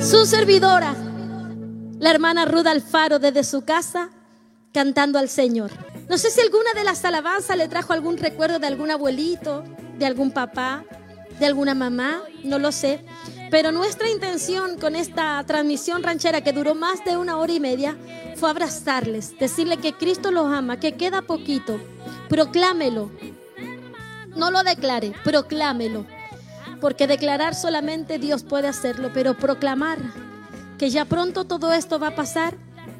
Su servidora, la hermana Ruth Alfaro, desde su casa, cantando al Señor. No sé si alguna de las alabanzas le trajo algún recuerdo de algún abuelito, de algún papá, de alguna mamá, no lo sé. Pero nuestra intención con esta transmisión ranchera, que duró más de 1 hora y media, fue abrazarles, decirle que Cristo los ama, que queda poquito. Proclámelo. No lo declare, proclámelo. Porque declarar solamente Dios puede hacerlo, pero proclamar que ya pronto todo esto va a pasar,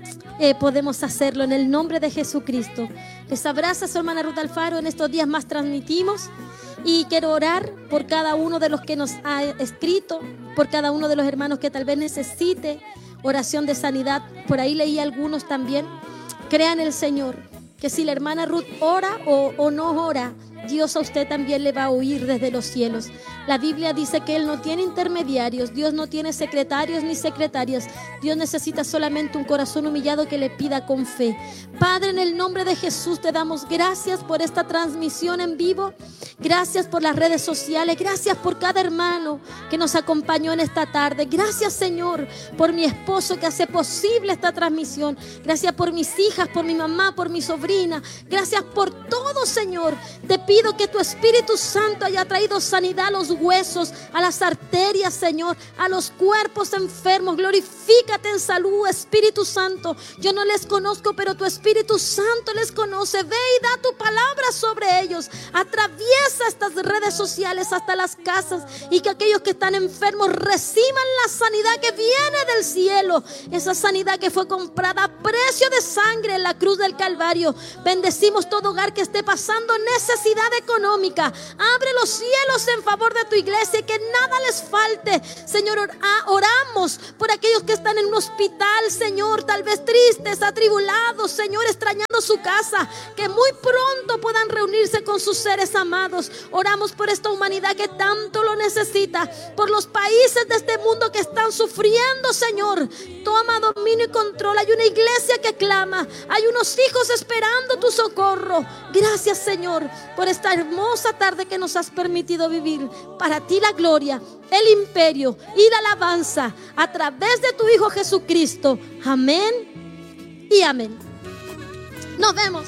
podemos hacerlo en el nombre de Jesucristo. Les abraza su hermana Ruth Alfaro. En estos días más transmitimos, y quiero orar por cada uno de los que nos ha escrito, por cada uno de los hermanos que tal vez necesite oración de sanidad. Por ahí leí algunos también. Crean en el Señor, que si la hermana Ruth ora o no ora, Dios a usted también le va a oír desde los cielos. La Biblia dice que Él no tiene intermediarios. Dios no tiene secretarios ni secretarias. Dios necesita solamente un corazón humillado que le pida con fe. Padre, en el nombre de Jesús te damos gracias por esta transmisión en vivo. Gracias por las redes sociales. Gracias por cada hermano que nos acompañó en esta tarde. Gracias, Señor, por mi esposo que hace posible esta transmisión. Gracias por mis hijas, por mi mamá, por mi sobrina. Gracias por todo, Señor. Te pido que tu Espíritu Santo haya traído sanidad a los huesos, a las arterias, Señor, a los cuerpos enfermos. Glorifícate en salud, Espíritu Santo. Yo no les conozco, pero tu Espíritu Santo les conoce. Ve y da tu palabra sobre ellos. Atraviesa estas redes sociales hasta las casas, y que aquellos que están enfermos reciban la sanidad que viene del cielo. Esa sanidad que fue comprada a precio de sangre en la cruz del Calvario. Bendecimos todo hogar que esté pasando necesidad económica. Abre los cielos en favor de tu iglesia y que nada les falte. Señor, oramos por aquellos que están en un hospital, Señor, tal vez tristes, atribulados, Señor, extrañando su casa, que muy pronto puedan reunirse con sus seres amados. Oramos por esta humanidad que tanto lo necesita, por los países de este mundo que están sufriendo, Señor. Toma dominio y control. Hay una iglesia que clama, hay unos hijos esperando tu socorro. Gracias, Señor, por esta hermosa tarde que nos has permitido vivir. Para ti la gloria, el imperio y la alabanza a través de tu Hijo Jesucristo. Amén y amén. Nos vemos.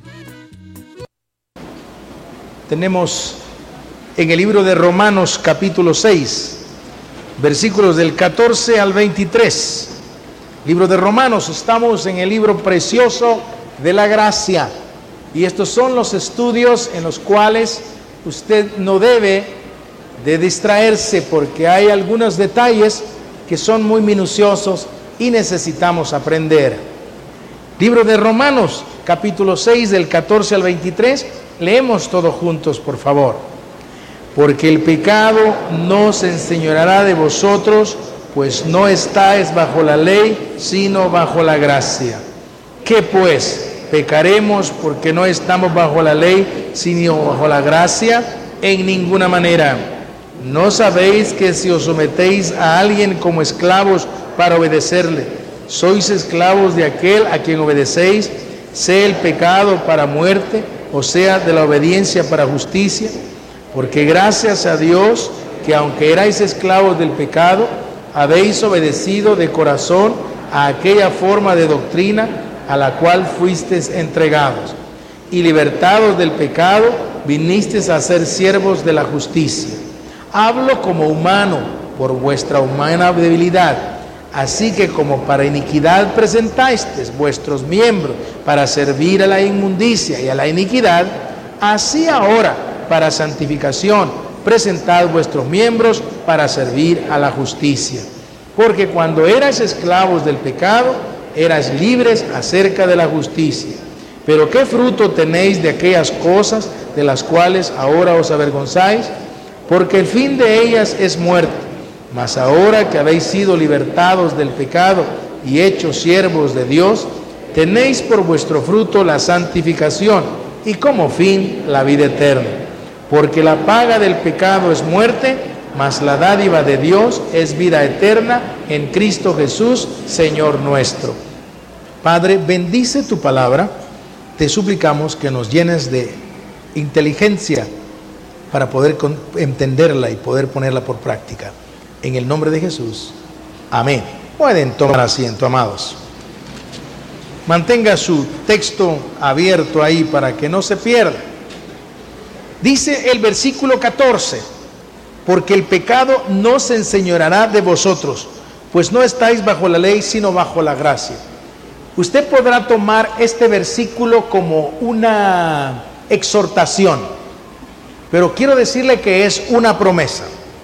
Tenemos en el libro de Romanos capítulo 6, versículos del 14 al 23. Libro de Romanos, estamos en el libro precioso de la gracia. Y estos son los estudios en los cuales usted no debe de distraerse, porque hay algunos detalles que son muy minuciosos y necesitamos aprender. Libro de Romanos, capítulo 6, del 14 al 23. Leemos todos juntos, por favor. Porque el pecado no se enseñoreará de vosotros, pues no estáis bajo la ley, sino bajo la gracia. ¿Qué pues? ¿Pecaremos porque no estamos bajo la ley, sino bajo la gracia? En ninguna manera. ¿No sabéis que si os sometéis a alguien como esclavos para obedecerle, sois esclavos de aquel a quien obedecéis, sea el pecado para muerte, o sea de la obediencia para justicia? Porque gracias a Dios que aunque erais esclavos del pecado, habéis obedecido de corazón a aquella forma de doctrina a la cual fuisteis entregados, y libertados del pecado, vinisteis a ser siervos de la justicia. Hablo como humano por vuestra humana debilidad. Así que como para iniquidad presentasteis vuestros miembros para servir a la inmundicia y a la iniquidad, así ahora para santificación presentad vuestros miembros para servir a la justicia. Porque cuando erais esclavos del pecado, erais libres acerca de la justicia. Pero ¿qué fruto tenéis de aquellas cosas de las cuales ahora os avergonzáis? Porque el fin de ellas es muerte. Mas ahora que habéis sido libertados del pecado y hechos siervos de Dios, tenéis por vuestro fruto la santificación y como fin la vida eterna. Porque la paga del pecado es muerte, mas la dádiva de Dios es vida eterna en Cristo Jesús, Señor nuestro. Padre, bendice tu palabra. Te suplicamos que nos llenes de inteligencia para poder entenderla y poder ponerla por práctica. En el nombre de Jesús. Amén. Pueden tomar asiento, amados. Mantenga su texto abierto ahí para que no se pierda. Dice el versículo 14: porque el pecado no se enseñoreará de vosotros, pues no estáis bajo la ley, sino bajo la gracia. Usted podrá tomar este versículo como una exhortación, pero quiero decirle que es una promesa.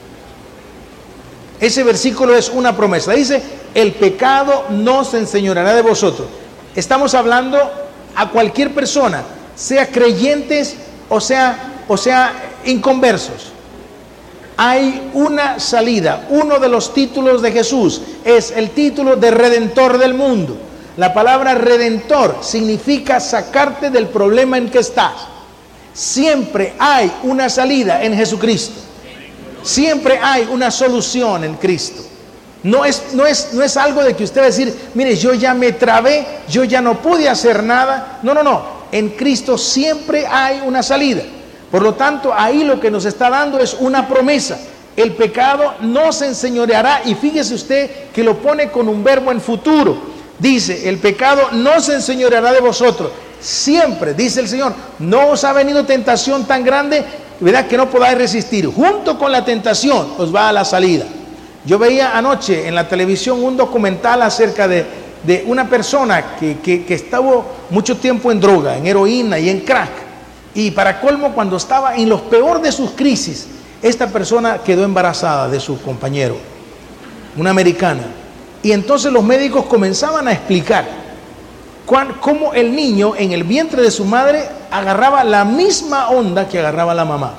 Ese versículo es una promesa. Dice, el pecado no se enseñoreará de vosotros. Estamos hablando a cualquier persona, sea creyentes o sea inconversos. Hay una salida. Uno de los títulos de Jesús es el título de Redentor del mundo. La palabra redentor significa sacarte del problema en que estás. Siempre hay una salida en Jesucristo. Siempre hay una solución en Cristo. No es algo de que usted va a decir, mire, yo ya me trabé, yo ya no pude hacer nada. No. En Cristo siempre hay una salida. Por lo tanto, ahí lo que nos está dando es una promesa. El pecado no se enseñoreará. Y fíjese usted que lo pone con un verbo en futuro. Dice, el pecado no se enseñoreará de vosotros. Siempre, dice el Señor, no os ha venido tentación tan grande, ¿verdad?, que no podáis resistir. Junto con la tentación os va a la salida. Yo veía anoche en la televisión un documental acerca de una persona que estuvo mucho tiempo en droga, en heroína y en crack. Y para colmo, cuando estaba en lo peor de sus crisis, esta persona quedó embarazada de su compañero, una americana. Y entonces los médicos comenzaban a explicar cómo el niño en el vientre de su madre agarraba la misma onda que agarraba la mamá.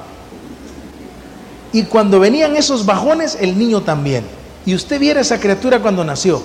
Y cuando venían esos bajones, el niño también. Y usted viera esa criatura cuando nació.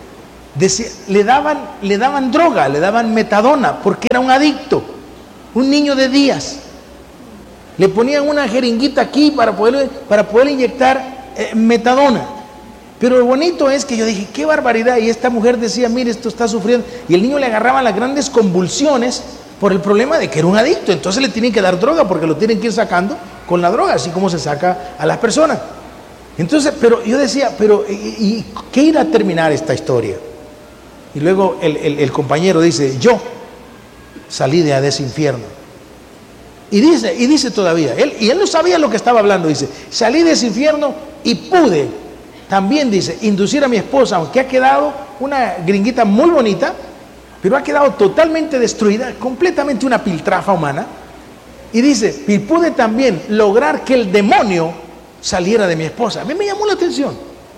Le daban droga, le daban metadona, porque era un adicto. Un niño de días. Le ponían una jeringuita aquí para poder inyectar metadona. Pero lo bonito es que yo dije, qué barbaridad. Y esta mujer decía, mire, esto está sufriendo. Y el niño le agarraba las grandes convulsiones por el problema de que era un adicto. Entonces le tienen que dar droga porque lo tienen que ir sacando con la droga, así como se saca a las personas. Entonces, pero yo decía, ¿y qué irá a terminar esta historia? Y luego el compañero dice, yo salí de ese infierno. Y dice todavía, él no sabía lo que estaba hablando, dice, salí de ese infierno y pude. También dice, inducir a mi esposa, aunque ha quedado una gringuita muy bonita, pero ha quedado totalmente destruida, completamente una piltrafa humana. Y dice, y pude también lograr que el demonio saliera de mi esposa. A mí me llamó la atención.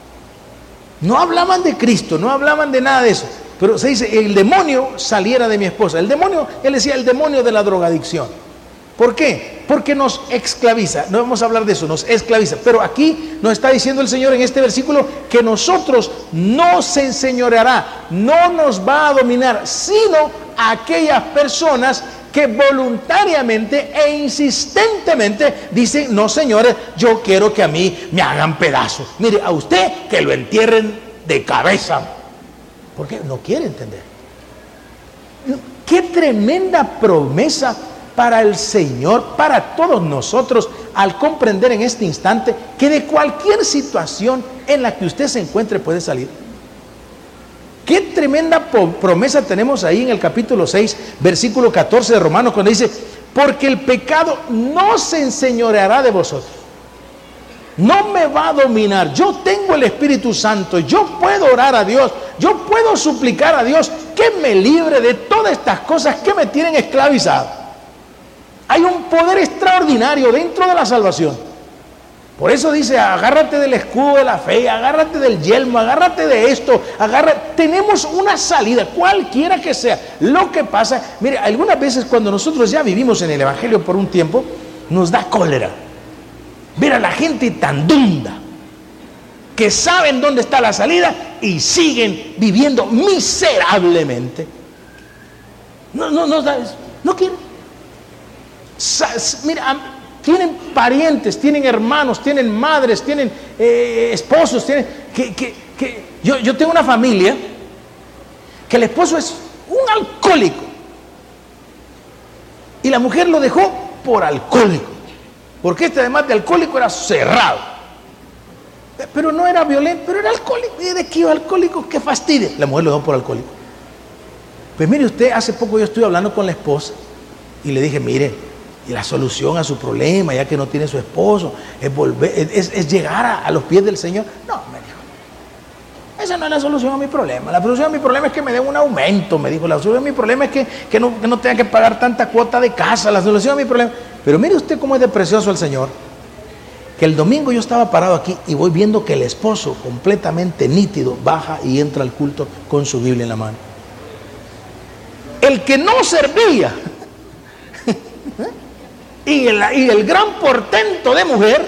No hablaban de Cristo, no hablaban de nada de eso, pero se dice, el demonio saliera de mi esposa. El demonio, él decía, el demonio de la drogadicción. ¿Por qué? Porque nos esclaviza. No vamos a hablar de eso, nos esclaviza. Pero aquí nos está diciendo el Señor en este versículo que nosotros no se enseñoreará, no nos va a dominar, sino a aquellas personas que voluntariamente e insistentemente dicen, no señores, yo quiero que a mí me hagan pedazos. Mire, a usted que lo entierren de cabeza. Porque no quiere entender. Qué tremenda promesa para el Señor, para todos nosotros, al comprender en este instante que de cualquier situación en la que usted se encuentre puede salir. Qué tremenda promesa tenemos ahí en el capítulo 6, versículo 14 de Romanos, cuando dice, porque el pecado no se enseñoreará de vosotros. No me va a dominar. Yo tengo el Espíritu Santo. Yo puedo orar a Dios. Yo puedo suplicar a Dios que me libre de todas estas cosas que me tienen esclavizado. Hay un poder extraordinario dentro de la salvación. Por eso dice, agárrate del escudo de la fe, agárrate del yelmo, agárrate de esto, tenemos una salida, cualquiera que sea. Lo que pasa, mire, algunas veces cuando nosotros ya vivimos en el Evangelio por un tiempo, nos da cólera ver a la gente tan dunda, que saben dónde está la salida y siguen viviendo miserablemente. No quieren. Mira, tienen parientes, tienen hermanos, tienen madres, tienen esposos, yo tengo una familia que el esposo es un alcohólico y la mujer lo dejó por alcohólico, porque además de alcohólico era cerrado. Pero no era violento, pero era alcohólico. ¿Y de qué iba alcohólico? ¡Qué fastidio! La mujer lo dejó por alcohólico. Pues mire usted, hace poco yo estuve hablando con la esposa y le dije, mire, y la solución a su problema, ya que no tiene su esposo, es llegar a los pies del Señor. No, me dijo, esa no es la solución a mi problema. La solución a mi problema es que me den un aumento, me dijo. La solución a mi problema es que no tenga que pagar tanta cuota de casa. La solución a mi problema. Pero mire usted cómo es de precioso el Señor. Que el domingo yo estaba parado aquí y voy viendo que el esposo, completamente nítido, baja y entra al culto con su Biblia en la mano. El que no servía y el gran portento de mujer,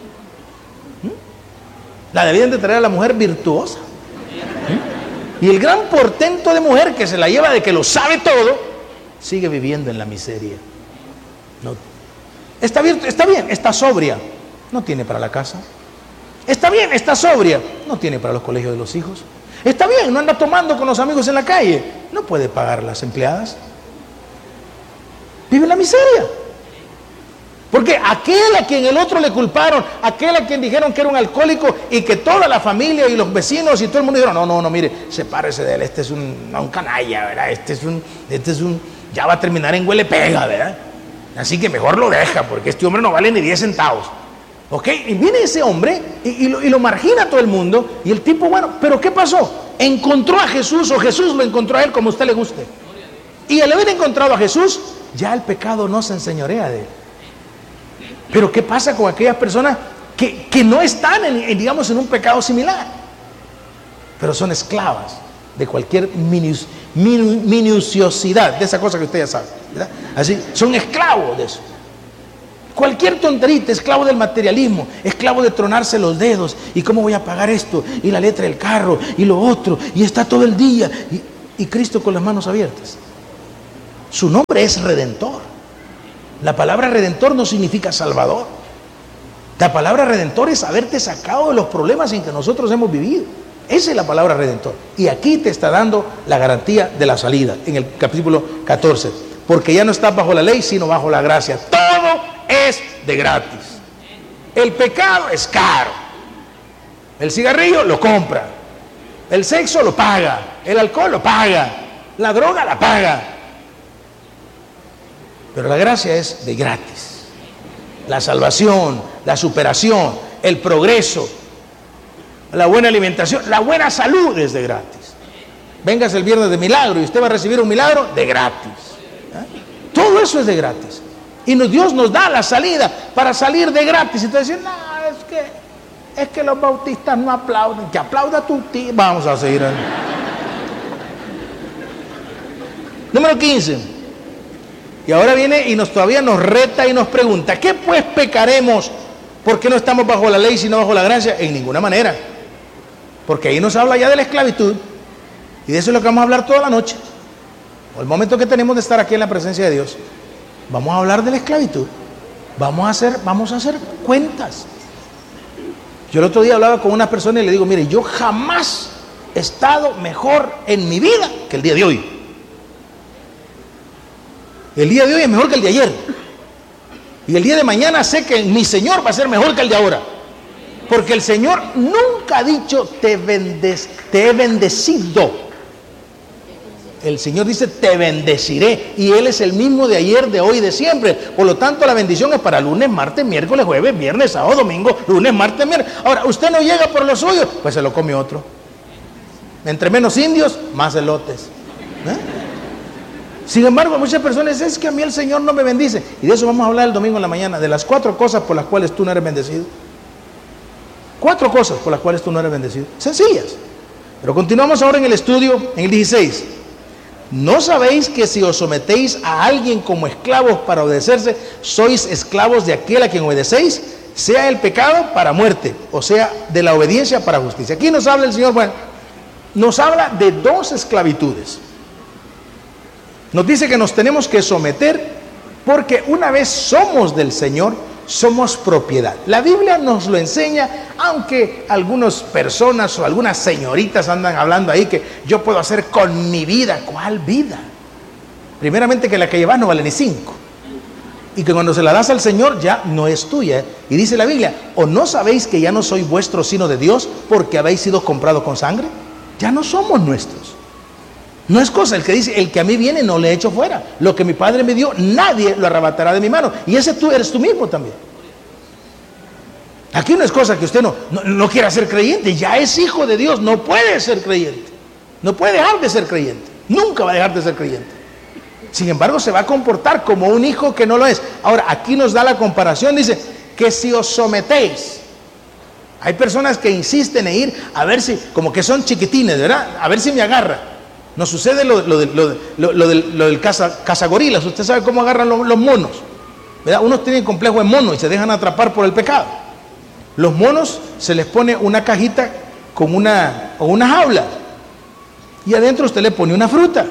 la debían de traer a la mujer virtuosa. Y el gran portento de mujer que se la lleva de que lo sabe todo, sigue viviendo en la miseria. No. Está bien, está sobria, no tiene para la casa. Está bien, está sobria, no tiene para los colegios de los hijos. Está bien, no anda tomando con los amigos en la calle, no puede pagar las empleadas. Vive en la miseria. Porque aquel a quien el otro le culparon, aquel a quien dijeron que era un alcohólico y que toda la familia y los vecinos y todo el mundo dijeron, no, mire, sepárese de él, este es un canalla, ¿verdad? Este es un, ya va a terminar en huele pega, ¿verdad? Así que mejor lo deja, porque este hombre no vale ni 10 centavos. ¿Ok? Y viene ese hombre y lo margina a todo el mundo, y el tipo, bueno, pero ¿qué pasó? Encontró a Jesús, o Jesús lo encontró a él, como a usted le guste. Y al haber encontrado a Jesús, ya el pecado no se enseñorea de él. Pero ¿qué pasa con aquellas personas que no están digamos, en un pecado similar, pero son esclavas de cualquier minuciosidad, de esa cosa que usted ya sabe, ¿verdad? Así, son esclavos de eso. Cualquier tonterita, esclavo del materialismo, esclavo de tronarse los dedos, y cómo voy a pagar esto, y la letra del carro, y lo otro, y está todo el día, y Cristo con las manos abiertas. Su nombre es Redentor. La palabra Redentor no significa Salvador. La palabra Redentor es haberte sacado de los problemas en que nosotros hemos vivido. Esa es la palabra Redentor. Y aquí te está dando la garantía de la salida, en el capítulo 14. Porque ya no estás bajo la ley, sino bajo la gracia. Todo es de gratis. El pecado es caro. El cigarrillo lo compra. El sexo lo paga. El alcohol lo paga. La droga la paga. Pero la gracia es de gratis. La salvación, la superación, el progreso, la buena alimentación, la buena salud es de gratis. Véngase el viernes de milagro y usted va a recibir un milagro de gratis. Todo eso es de gratis. Y Dios nos da la salida para salir de gratis. Y te dicen, no, es que los bautistas no aplauden. Que aplauda tu tío. Vamos a seguir. Número 15. Y ahora viene y todavía nos reta y nos pregunta, ¿qué pues pecaremos? ¿Por qué no estamos bajo la ley sino bajo la gracia? En ninguna manera. Porque ahí nos habla ya de la esclavitud. Y de eso es lo que vamos a hablar toda la noche. O el momento que tenemos de estar aquí en la presencia de Dios. Vamos a hablar de la esclavitud. Vamos a hacer cuentas. Yo el otro día hablaba con una persona y le digo, mire, yo jamás he estado mejor en mi vida que el día de hoy. El día de hoy es mejor que el de ayer. Y el día de mañana sé que mi Señor va a ser mejor que el de ahora. Porque el Señor nunca ha dicho te he bendecido. El Señor dice te bendeciré. Y Él es el mismo de ayer, de hoy, de siempre. Por lo tanto la bendición es para lunes, martes, miércoles, jueves, viernes, sábado, domingo. Lunes, martes, miércoles. Ahora, usted no llega por lo suyo, pues se lo come otro. Entre menos indios, más elotes. Sin embargo, muchas personas dicen, es que a mí el Señor no me bendice. Y de eso vamos a hablar el domingo en la mañana, de las 4 cosas por las cuales tú no eres bendecido. 4 cosas por las cuales tú no eres bendecido. Sencillas. Pero continuamos ahora en el estudio, en el 16. ¿No sabéis que si os sometéis a alguien como esclavos para obedecerse, sois esclavos de aquel a quien obedecéis? Sea el pecado para muerte, o sea, de la obediencia para justicia. Aquí nos habla el Señor, bueno, nos habla de 2 esclavitudes. Nos dice que nos tenemos que someter porque una vez somos del Señor, somos propiedad. La Biblia nos lo enseña, aunque algunas personas o algunas señoritas andan hablando ahí que yo puedo hacer con mi vida. ¿Cuál vida? Primeramente que la que llevas no vale ni 5. Y que cuando se la das al Señor ya no es tuya. Y dice la Biblia, ¿o no sabéis que ya no soy vuestro sino de Dios porque habéis sido comprado con sangre? Ya no somos nuestros. No es cosa, el que dice, el que a mí viene no le echo fuera. Lo que mi Padre me dio, nadie lo arrebatará de mi mano. Y ese tú eres tú mismo también. Aquí no es cosa que usted no quiera ser creyente, ya es hijo de Dios, no puede ser creyente. No puede dejar de ser creyente. Nunca va a dejar de ser creyente. Sin embargo, se va a comportar como un hijo que no lo es. Ahora, aquí nos da la comparación, dice, que si os sometéis. Hay personas que insisten en ir a ver si, como que son chiquitines, ¿verdad? A ver si me agarra. Nos sucede lo del cazagorilas. Usted sabe cómo agarran los monos, ¿verdad? Unos tienen complejo de mono y se dejan atrapar por el pecado. Los monos se les pone una cajita con una jaula. Y adentro usted le pone una fruta.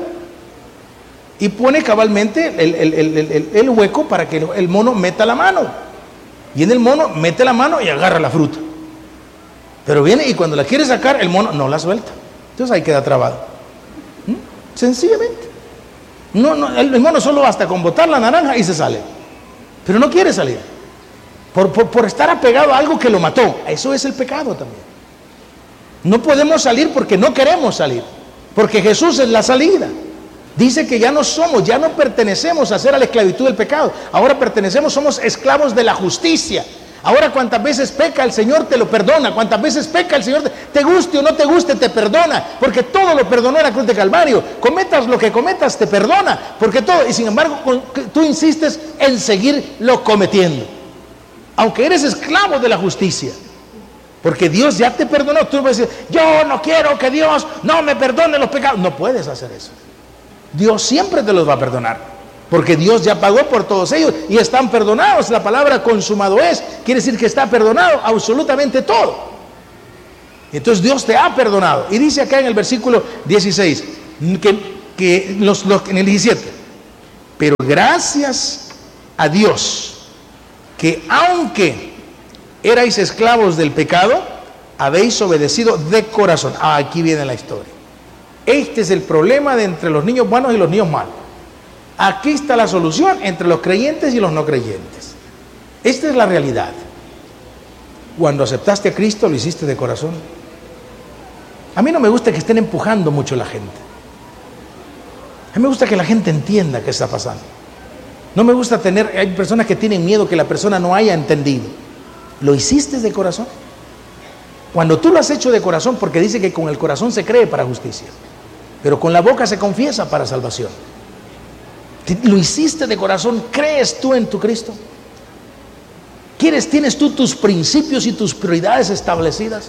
Y pone cabalmente el hueco para que el mono meta la mano. Y en el mono mete la mano y agarra la fruta. Pero viene y cuando la quiere sacar, el mono no la suelta. Entonces ahí queda trabado. Sencillamente. El mono solo basta con botar la naranja y se sale. Pero no quiere salir. Por estar apegado a algo que lo mató. Eso es el pecado también. No podemos salir porque no queremos salir. Porque Jesús es la salida. Dice que ya no pertenecemos a ser a la esclavitud del pecado. Ahora somos esclavos de la justicia. Ahora cuantas veces peca el Señor te lo perdona. Cuantas veces peca el Señor, te guste o no te guste, te perdona. Porque todo lo perdonó en la cruz de Calvario. Cometas lo que cometas, te perdona. Porque todo, y sin embargo tú insistes en seguirlo cometiendo. Aunque eres esclavo de la justicia. Porque Dios ya te perdonó. Tú vas a decir, yo no quiero que Dios no me perdone los pecados. No puedes hacer eso. Dios siempre te los va a perdonar, porque Dios ya pagó por todos ellos y están perdonados. La palabra consumado es, quiere decir que está perdonado absolutamente todo. Entonces Dios te ha perdonado. Y dice acá en el versículo 16, en el 17, pero gracias a Dios, que aunque erais esclavos del pecado, habéis obedecido de corazón. Aquí viene la historia. Este es el problema de entre los niños buenos y los niños malos. Aquí está la solución entre los creyentes y los no creyentes. Esta es la realidad. Cuando aceptaste a Cristo, lo hiciste de corazón. A mí no me gusta que estén empujando mucho la gente. A mí me gusta que la gente entienda qué está pasando. No me gusta hay personas que tienen miedo que la persona no haya entendido. ¿Lo hiciste de corazón? Cuando tú lo has hecho de corazón, porque dice que con el corazón se cree para justicia, pero con la boca se confiesa para salvación. ¿Lo hiciste de corazón? ¿Crees tú en tu Cristo? ¿Tienes tú tus principios y tus prioridades establecidas?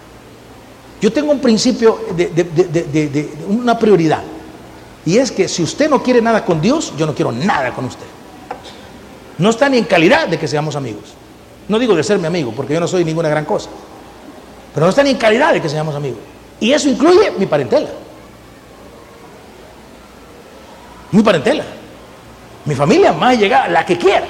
Yo tengo un principio de una prioridad, y es que si usted no quiere nada con Dios, yo no quiero nada con usted. No está ni en calidad de que seamos amigos. No digo de ser mi amigo, porque yo no soy ninguna gran cosa, pero no está ni en calidad de que seamos amigos. Y eso incluye mi parentela. Mi parentela. Mi familia más llegada, la que quiera.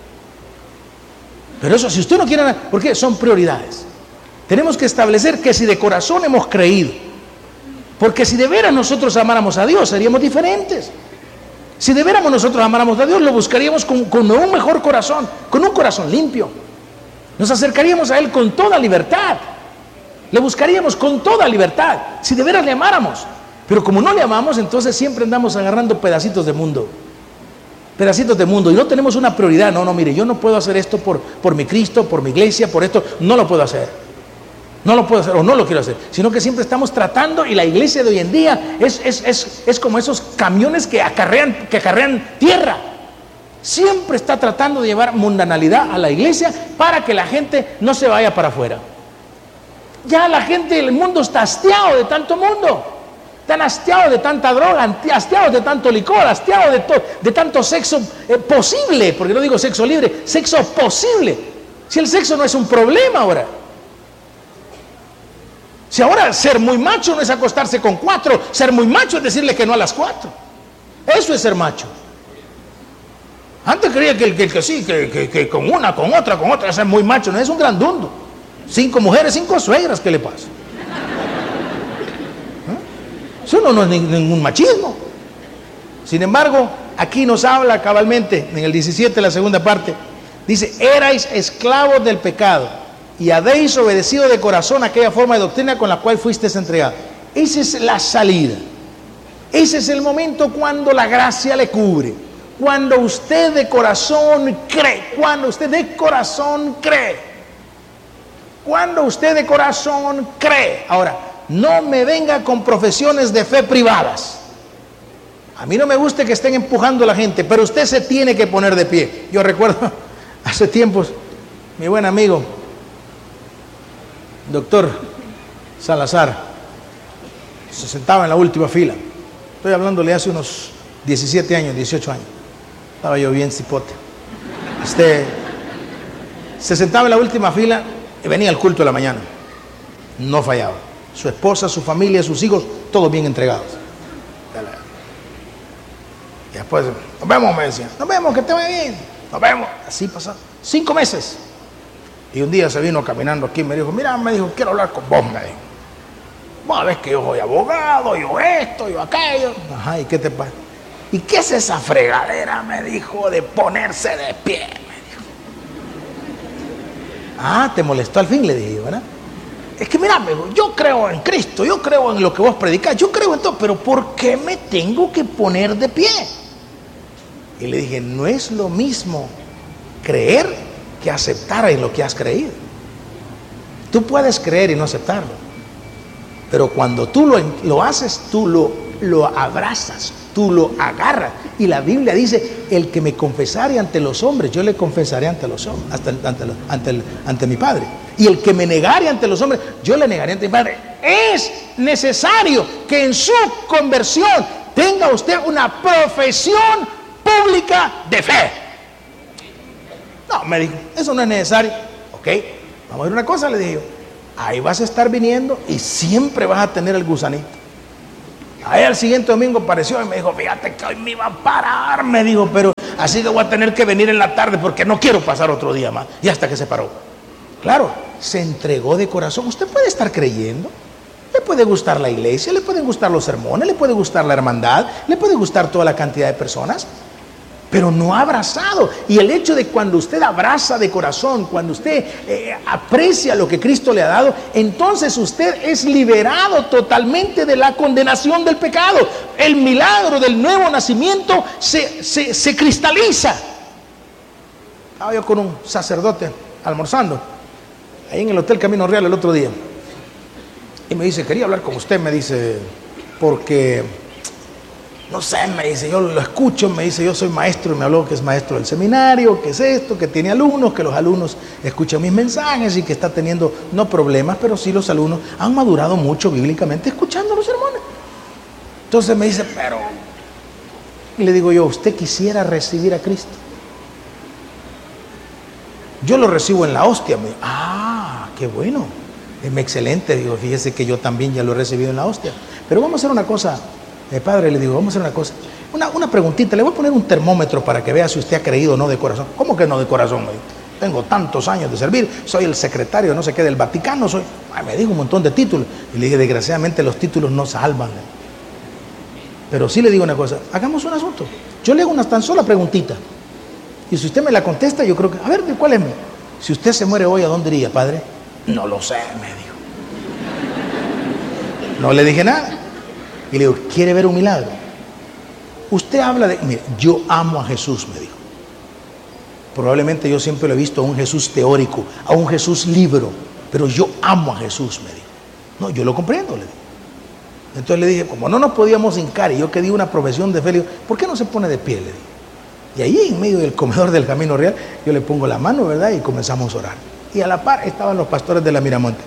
Pero eso, si usted no quiere nada, ¿por qué? Son prioridades. Tenemos que establecer que si de corazón hemos creído, porque si de veras nosotros amáramos a Dios, seríamos diferentes. Si de veras nosotros amáramos a Dios, lo buscaríamos con un mejor corazón, con un corazón limpio. Nos acercaríamos a Él con toda libertad. Le buscaríamos con toda libertad, si de veras le amáramos. Pero como no le amamos, entonces siempre andamos agarrando pedacitos de mundo. Pedacitos de mundo. Y no tenemos una prioridad. No, mire, yo no puedo hacer esto por mi Cristo, por mi iglesia, por esto. No lo puedo hacer. No lo puedo hacer o no lo quiero hacer. Sino que siempre estamos tratando, y la iglesia de hoy en día es como esos camiones que acarrean tierra. Siempre está tratando de llevar mundanalidad a la iglesia para que la gente no se vaya para afuera. Ya la gente del mundo está hastiado de tanto mundo, están hastiados de tanta droga, hastiados de tanto licor, hastiados de tanto sexo posible, porque no digo sexo libre, sexo posible. Si el sexo no es un problema ahora. Si ahora ser muy macho no es acostarse con 4, ser muy macho es decirle que no a las 4. Eso es ser macho. Antes creía que sí, que con una, con otra, ser muy macho, no es un grandundo. 5 mujeres, 5 suegras, ¿qué le pasa? Eso no es ningún machismo. Sin embargo, aquí nos habla cabalmente, en el 17, la segunda parte, dice, erais esclavos del pecado y habéis obedecido de corazón aquella forma de doctrina con la cual fuisteis entregados. Esa es la salida. Ese es el momento cuando la gracia le cubre. Cuando usted de corazón cree. Cuando usted de corazón cree. Cuando usted de corazón cree. Ahora, no me venga con profesiones de fe privadas. A mí no me gusta que estén empujando a la gente, pero usted se tiene que poner de pie. Yo recuerdo hace tiempos, mi buen amigo, doctor Salazar, se sentaba en la última fila. Estoy hablándole hace unos 17 años, 18 años. Estaba yo bien cipote. Se sentaba en la última fila y venía al culto de la mañana. No fallaba. Su esposa, su familia, sus hijos, todos bien entregados. Y después, nos vemos, me decía. Nos vemos, que te vaya bien. Nos vemos. Así pasó 5 meses. Y un día se vino caminando aquí y me dijo, mira, me dijo, quiero hablar con vos, me dijo. Vos ves que yo soy abogado, yo esto, yo aquello. Ajá, ¿y qué te pasa? ¿Y qué es esa fregadera? Me dijo, de ponerse de pie, me dijo. Ah, te molestó al fin, le dije yo, ¿verdad? Es que mira, amigo, yo creo en Cristo, yo creo en lo que vos predicás, yo creo en todo, pero ¿por qué me tengo que poner de pie? Y le dije, no es lo mismo creer que aceptar en lo que has creído. Tú puedes creer y no aceptarlo. Pero cuando tú lo haces, tú lo abrazas, tú lo agarras. Y la Biblia dice, el que me confesare ante los hombres, yo le confesaré ante los hombres, ante mi Padre. Y el que me negare ante los hombres, yo le negaré ante mi Padre. Es necesario que en su conversión tenga usted una profesión pública de fe. No, me dijo, eso no es necesario. Ok, vamos a ver una cosa, le dije yo. Ahí vas a estar viniendo y siempre vas a tener el gusanito. Ahí al siguiente domingo apareció y me dijo, fíjate que hoy me iba a parar, me dijo, pero así que voy a tener que venir en la tarde porque no quiero pasar otro día más. Y hasta que se paró. Claro, se entregó de corazón. Usted puede estar creyendo, le puede gustar la iglesia, le pueden gustar los sermones, le puede gustar la hermandad, le puede gustar toda la cantidad de personas, pero no ha abrazado. Y el hecho de cuando usted abraza de corazón, cuando usted aprecia lo que Cristo le ha dado, entonces usted es liberado totalmente de la condenación del pecado. El milagro del nuevo nacimiento se cristaliza. Estaba yo con un sacerdote almorzando ahí en el Hotel Camino Real el otro día y me dice, quería hablar con usted, me dice, porque no sé, me dice, yo lo escucho, me dice, yo soy maestro, y me habló que es maestro del seminario, que es esto, que tiene alumnos, que los alumnos escuchan mis mensajes y que está teniendo, no problemas, pero sí los alumnos han madurado mucho bíblicamente escuchando los sermones. Entonces me dice, pero, y le digo yo, ¿usted quisiera recibir a Cristo? Yo lo recibo en la hostia. Me dijo, qué bueno, es excelente. Digo, fíjese que yo también ya lo he recibido en la hostia. Pero vamos a hacer una cosa. Padre, le digo, vamos a hacer una cosa, una preguntita, le voy a poner un termómetro para que vea si usted ha creído o no de corazón. ¿Cómo que no de corazón? Me dijo, tengo tantos años de servir, soy el secretario no sé qué del Vaticano, me dijo un montón de títulos. Y le dije, desgraciadamente los títulos no salvan. Pero sí le digo una cosa, hagamos un asunto. Yo le hago una tan sola preguntita. Y si usted me la contesta, yo creo que, a ver, ¿cuál es? Si usted se muere hoy, ¿a dónde iría, padre? No lo sé, me dijo. No le dije nada. Y le digo, ¿quiere ver un milagro? Usted habla de, mire, yo amo a Jesús, me dijo. Probablemente yo siempre lo he visto a un Jesús teórico, a un Jesús libro, pero yo amo a Jesús, me dijo. No, yo lo comprendo, le digo. Entonces le dije, como no nos podíamos hincar y yo que di una profesión de fe, le digo, ¿por qué no se pone de pie? Le digo. Y ahí en medio del comedor del Camino Real, yo le pongo la mano, ¿verdad? Y comenzamos a orar. Y a la par estaban los pastores de la Miramonte.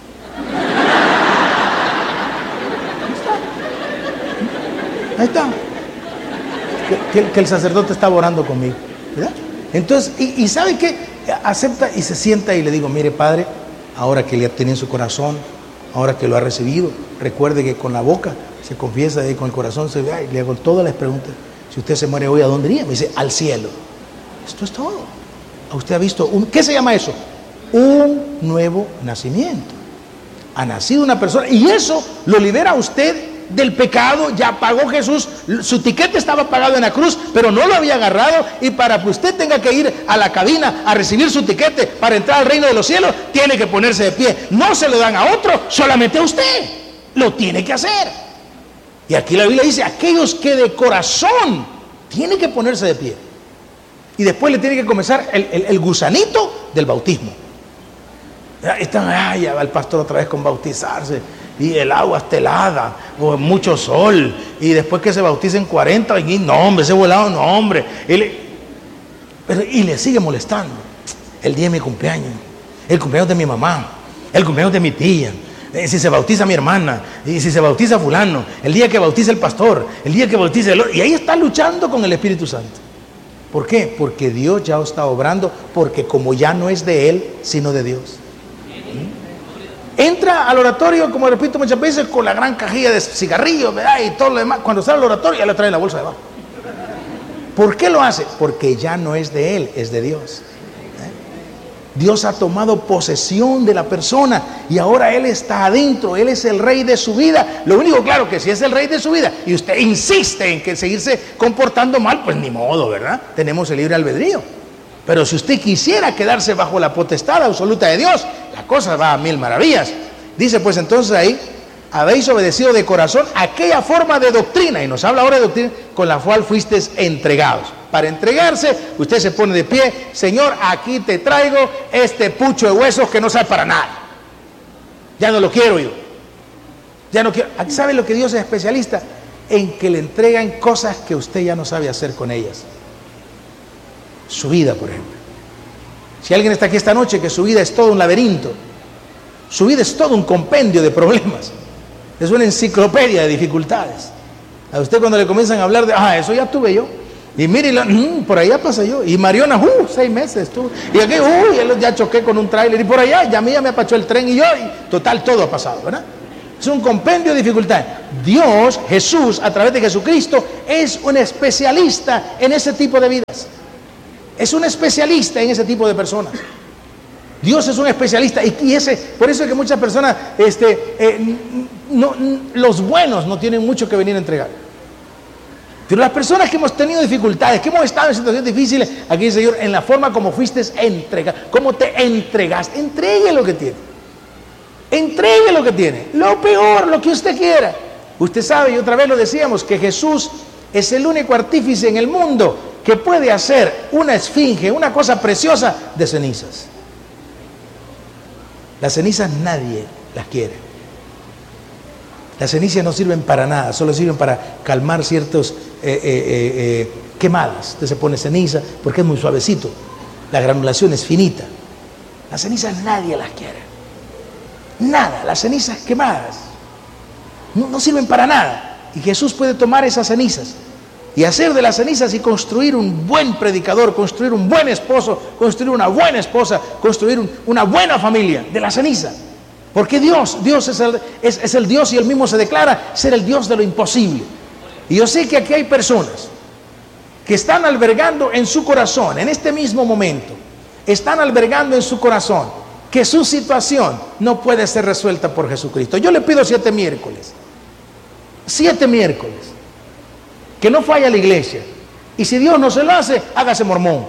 Ahí está. Que el sacerdote estaba orando conmigo, ¿verdad? Entonces, y ¿sabe qué? Acepta y se sienta y le digo, mire, padre, ahora que le ha tenido en su corazón, ahora que lo ha recibido, recuerde que con la boca se confiesa y con el corazón se ve, y le hago todas las preguntas. Si usted se muere hoy, ¿a dónde iría? Me dice, al cielo. Esto es todo. ¿Usted ha visto qué se llama eso? Un nuevo nacimiento. Ha nacido una persona y eso lo libera a usted del pecado ya pagó Jesús, su tiquete estaba pagado en la cruz, pero no lo había agarrado, y para que usted tenga que ir a la cabina a recibir su tiquete para entrar al reino de los cielos, tiene que ponerse de pie. No se lo dan a otro, solamente a usted. Lo tiene que hacer. Y aquí la Biblia dice, aquellos que de corazón tienen que ponerse de pie. Y después le tiene que comenzar el gusanito del bautismo. Ya va el pastor otra vez con bautizarse, y el agua está helada, o mucho sol, y después que se bauticen 40, y no hombre, ese volado, no hombre, y le sigue molestando. El día de mi cumpleaños, el cumpleaños de mi mamá, el cumpleaños de mi tía, si se bautiza mi hermana, y si se bautiza fulano, el día que bautiza el pastor, el día que bautiza el otro, y ahí está luchando con el Espíritu Santo. ¿Por qué? Porque Dios ya está obrando, porque como ya no es de Él, sino de Dios. Entra al oratorio, como repito muchas veces, con la gran cajilla de cigarrillos, ¿verdad? Y todo lo demás. Cuando sale al oratorio ya le trae la bolsa debajo. ¿Por qué lo hace? Porque ya no es de él, es de Dios. Dios ha tomado posesión de la persona y ahora Él está adentro, Él es el rey de su vida. Lo único claro que si es el rey de su vida y usted insiste en que seguirse comportando mal, pues ni modo, ¿verdad? Tenemos el libre albedrío. Pero si usted quisiera quedarse bajo la potestad absoluta de Dios, la cosa va a mil maravillas. Dice pues entonces ahí, habéis obedecido de corazón aquella forma de doctrina, y nos habla ahora de doctrina, con la cual fuisteis entregados. Para entregarse, usted se pone de pie, Señor, aquí te traigo este pucho de huesos que no sabe para nada. Ya no lo quiero yo. Ya no quiero. ¿Sabe lo que Dios es especialista? En que le entregan cosas que usted ya no sabe hacer con ellas. Su vida, por ejemplo. Si alguien está aquí esta noche que su vida es todo un laberinto, su vida es todo un compendio de problemas, es una enciclopedia de dificultades. A usted cuando le comienzan a hablar de, eso ya tuve yo, y mire, por allá pasa yo, y Mariona, 6 meses estuvo, y aquí, ya choqué con un tráiler, y por allá, ya me apachó el tren, y yo, y total, todo ha pasado, ¿verdad? Es un compendio de dificultades. Dios, Jesús, a través de Jesucristo, es un especialista en ese tipo de vidas. Es un especialista en ese tipo de personas. Dios es un especialista, y por eso es que muchas personas, los buenos no tienen mucho que venir a entregar. Pero las personas que hemos tenido dificultades, que hemos estado en situaciones difíciles, aquí dice Señor, en la forma como fuiste entregado, como te entregaste, entregue lo que tiene. Entregue lo que tiene, lo peor, lo que usted quiera. Usted sabe, y otra vez lo decíamos, que Jesús es el único artífice en el mundo que puede hacer una esfinge, una cosa preciosa de cenizas. Las cenizas nadie las quiere. Las cenizas no sirven para nada, solo sirven para calmar ciertos quemadas. Usted se pone ceniza porque es muy suavecito, la granulación es finita. Las cenizas nadie las quiere. Nada, las cenizas quemadas no sirven para nada. Y Jesús puede tomar esas cenizas y hacer de las cenizas y construir un buen predicador, construir un buen esposo, construir una buena esposa, construir una buena familia de la ceniza. Porque Dios es el Dios, y Él mismo se declara ser el Dios de lo imposible. Y yo sé que aquí hay personas que están albergando en su corazón, en este mismo momento, están albergando en su corazón que su situación no puede ser resuelta por Jesucristo. Yo le pido 7 miércoles, que no falla la iglesia, y si Dios no se lo hace, hágase mormón.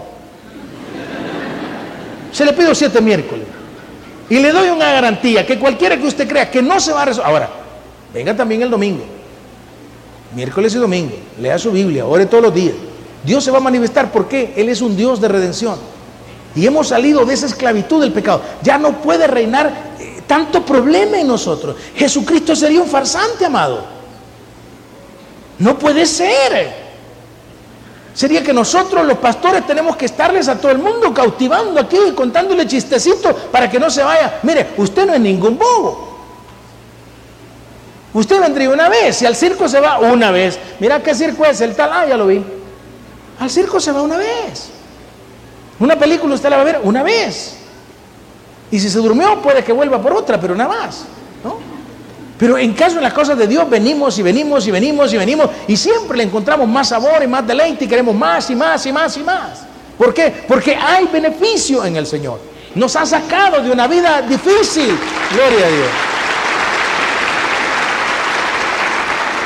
Se le pido 7 miércoles y le doy una garantía que cualquiera que usted crea que no se va a resolver. Ahora, venga también el domingo, miércoles y domingo, lea su Biblia, ore todos los días. Dios se va a manifestar porque Él es un Dios de redención, y hemos salido de esa esclavitud del pecado. Ya no puede reinar tanto problema en nosotros. Jesucristo sería un farsante, amado. No puede ser. Sería que nosotros los pastores tenemos que estarles a todo el mundo cautivando aquí, contándole chistecitos para que no se vaya. Mire, usted no es ningún bobo. Usted vendría una vez, si al circo se va una vez. Mira qué circo es, el tal, ya lo vi. Al circo se va una vez. Una película usted la va a ver una vez. Y si se durmió, puede que vuelva por otra, pero nada más, ¿no? Pero en caso de las cosas de Dios, venimos y venimos y venimos y venimos, y siempre le encontramos más sabor y más deleite, y queremos más y más y más y más. ¿Por qué? Porque hay beneficio en el Señor. Nos ha sacado de una vida difícil. Gloria a Dios.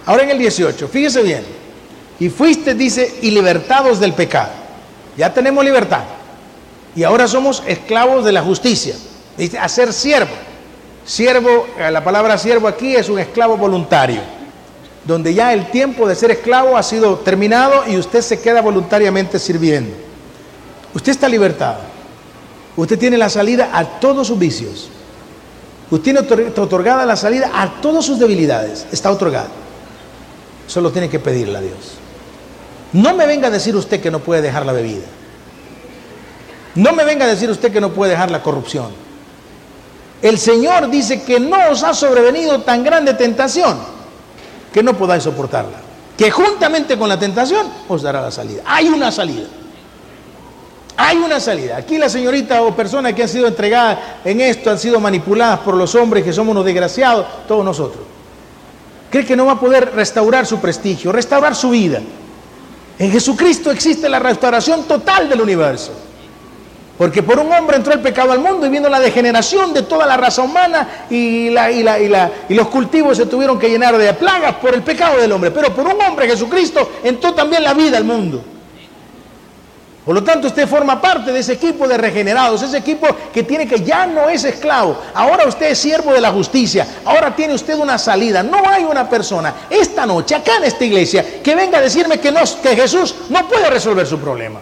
Ahora en el 18, fíjese bien. Y fuiste, dice, y libertados del pecado. Ya tenemos libertad. Y ahora somos esclavos de la justicia. Dice, a ser siervo. Siervo, la palabra siervo aquí es un esclavo voluntario, donde ya el tiempo de ser esclavo ha sido terminado y usted se queda voluntariamente sirviendo. Usted está libertado. Usted tiene la salida a todos sus vicios. Usted tiene otorgada la salida a todas sus debilidades. Está otorgado. Solo tiene que pedirle a Dios. No me venga a decir usted que no puede dejar la bebida. No me venga a decir usted que no puede dejar la corrupción. El Señor dice que no os ha sobrevenido tan grande tentación que no podáis soportarla. Que juntamente con la tentación os dará la salida. Hay una salida. Hay una salida. Aquí la señorita o personas que han sido entregadas en esto han sido manipuladas por los hombres que somos unos desgraciados, todos nosotros. Cree que no va a poder restaurar su prestigio, restaurar su vida. En Jesucristo existe la restauración total del universo. Porque por un hombre entró el pecado al mundo y viendo la degeneración de toda la raza humana y los cultivos se tuvieron que llenar de plagas por el pecado del hombre. Pero por un hombre, Jesucristo, entró también la vida al mundo. Por lo tanto, usted forma parte de ese equipo de regenerados, ese equipo que ya no es esclavo. Ahora usted es siervo de la justicia. Ahora tiene usted una salida. No hay una persona esta noche, acá en esta iglesia, que venga a decirme que Jesús no puede resolver su problema.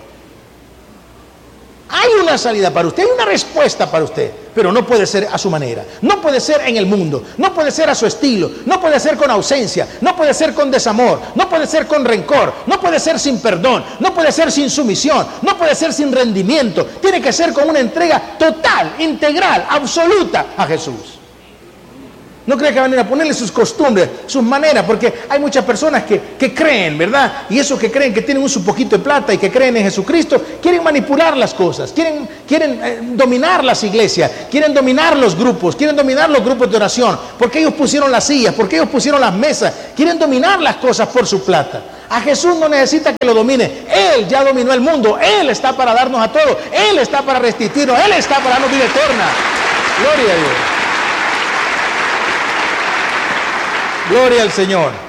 Hay una salida para usted, hay una respuesta para usted, pero no puede ser a su manera, no puede ser en el mundo, no puede ser a su estilo, no puede ser con ausencia, no puede ser con desamor, no puede ser con rencor, no puede ser sin perdón, no puede ser sin sumisión, no puede ser sin rendimiento, tiene que ser con una entrega total, integral, absoluta a Jesús. No cree que van a ir a ponerle sus costumbres, sus maneras, porque hay muchas personas que creen, ¿verdad? Y esos que creen que tienen su poquito de plata y que creen en Jesucristo, quieren manipular las cosas, quieren dominar las iglesias, quieren dominar los grupos de oración, porque ellos pusieron las sillas, porque ellos pusieron las mesas, quieren dominar las cosas por su plata. A Jesús no necesita que lo domine, Él ya dominó el mundo, Él está para darnos a todos, Él está para restituirnos, Él está para darnos vida eterna. Gloria a Dios. Gloria al Señor.